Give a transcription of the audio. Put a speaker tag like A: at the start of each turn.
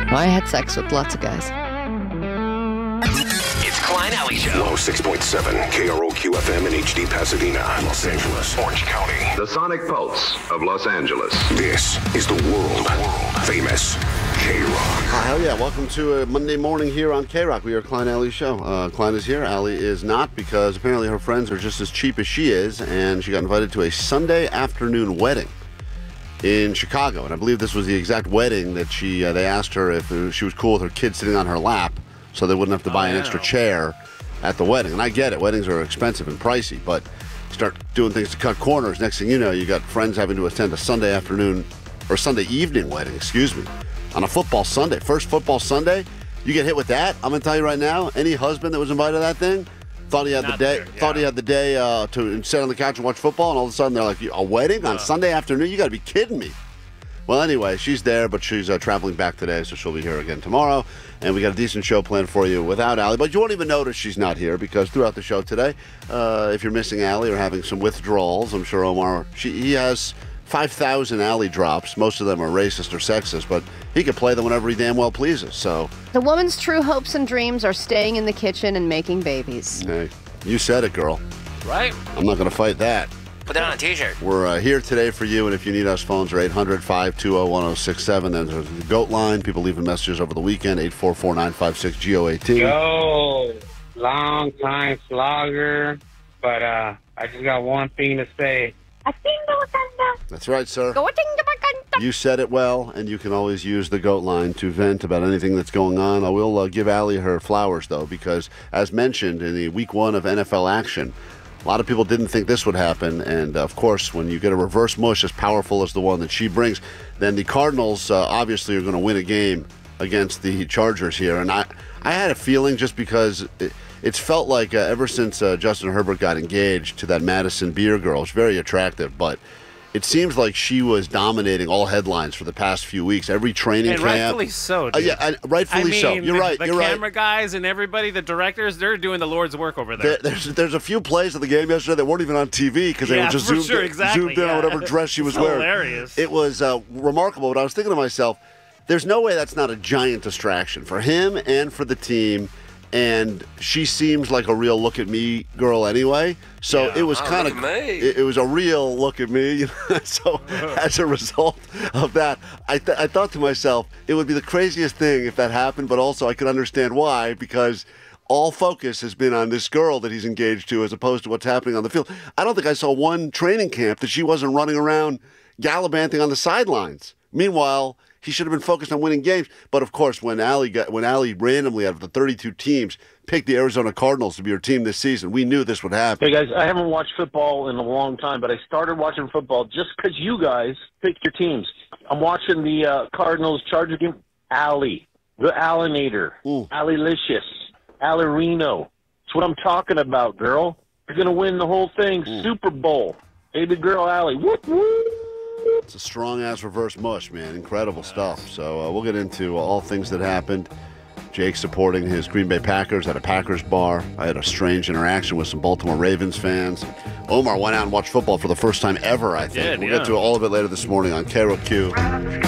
A: I had sex with lots of guys.
B: It's Klein Alley Show.
C: 106.7 KROQ FM in HD Pasadena, Los Angeles,
B: Orange County.
D: The Sonic Pulse of Los Angeles.
C: This is the world famous K-Rock.
E: Hell yeah, welcome to a Monday morning here on K-Rock. We are Klein Alley Show. Klein is here, Alley is not, because apparently her friends are just as cheap as she is, and she got invited to a Sunday afternoon wedding in Chicago. And I believe this was the exact wedding that they asked her if she was cool with her kid sitting on her lap, so they wouldn't have to buy an extra chair at the wedding. And I get it, weddings are expensive and pricey, but start doing things to cut corners. Next thing you know, you got friends having to attend a Sunday afternoon, or Sunday evening wedding, on a football Sunday. First football Sunday, you get hit with that. I'm going to tell you right now, any husband that was invited to that thing thought he had the day to sit on the couch and watch football, and all of a sudden they're like, a wedding on Sunday afternoon? You got to be kidding me. Well, anyway, she's there, but she's traveling back today, so she'll be here again tomorrow. And we got a decent show planned for you without Allie. But you won't even notice she's not here, because throughout the show today, if you're missing Allie or having some withdrawals, I'm sure Omar, he has 5,000 Allie drops. Most of them are racist or sexist, but he can play them whenever he damn well pleases. So
A: the woman's true hopes and dreams are staying in the kitchen and making babies.
E: Hey, you said it, girl.
B: Right?
E: I'm not going to fight that.
B: Put that on a t-shirt.
E: We're here today for you, and if you need us, phones are 800-520-1067. Then there's the GOAT line. People leaving messages over the weekend, 844-956-GOAT.
F: Yo, long time slogger, but I just got one thing to say.
E: That's right, sir. You said it well, and you can always use the GOAT line to vent about anything that's going on. I will give Allie her flowers, though, because as mentioned in the week 1 of NFL action, a lot of people didn't think this would happen, and of course, when you get a reverse mush as powerful as the one that she brings, then the Cardinals obviously are going to win a game against the Chargers here. And I had a feeling, just because it's felt like ever since Justin Herbert got engaged to that Madison Beer girl, it's very attractive, but it seems like she was dominating all headlines for the past few weeks. Every training camp.
G: Rightfully so, dude.
E: Rightfully so. You're right.
G: The camera guys and everybody, the directors, they're doing the Lord's work over there.
E: There's a few plays of the game yesterday that weren't even on TV because they were just zoomed in on whatever dress she was wearing.
G: Hilarious.
E: It was remarkable, but I was thinking to myself, there's no way that's not a giant distraction for him and for the team. And she seems like a real look-at-me girl anyway. So it was kind of, it was a real look-at-me. So as a result of that, I thought to myself, it would be the craziest thing if that happened, but also I could understand why, because all focus has been on this girl that he's engaged to as opposed to what's happening on the field. I don't think I saw one training camp that she wasn't running around gallivanting on the sidelines. Meanwhile, he should have been focused on winning games. But, of course, when Allie randomly, out of the 32 teams, picked the Arizona Cardinals to be her team this season, we knew this would happen.
H: Hey, guys, I haven't watched football in a long time, but I started watching football just because you guys picked your teams. I'm watching the Cardinals-Chargers game. Allie, the Allinator, Alley-licious, Allerino. That's what I'm talking about, girl. You're going to win the whole thing. Super Bowl. Baby girl Allie. Whoop, whoop.
E: It's a strong-ass reverse mush, man. Incredible stuff. So we'll get into all things that happened. Jake supporting his Green Bay Packers at a Packers bar. I had a strange interaction with some Baltimore Ravens fans. Omar went out and watched football for the first time ever, I think. We'll get to all of it later this morning on KROQ.